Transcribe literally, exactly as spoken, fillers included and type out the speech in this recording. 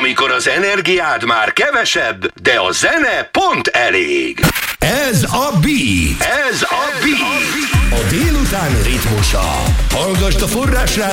amikor az energiád már kevesebb, de a zene pont elég. Ez a Beat. Ez a Beat. A délután ritmusa. Hallgasd a Forrás